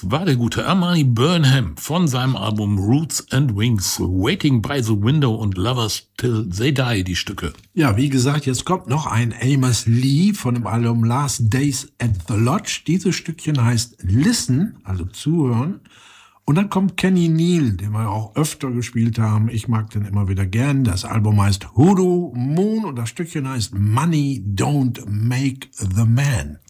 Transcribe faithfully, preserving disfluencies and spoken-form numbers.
Das war der gute Armani Burnham von seinem Album Roots and Wings, Waiting by the Window und Lovers Till They Die, die Stücke. Ja, wie gesagt, jetzt kommt noch ein Amos Lee von dem Album Last Days at the Lodge. Dieses Stückchen heißt Listen, also zuhören. Und dann kommt Kenny Neal, den wir auch öfter gespielt haben. Ich mag den immer wieder gern. Das Album heißt Hoodoo Moon und das Stückchen heißt Money Don't Make the Man.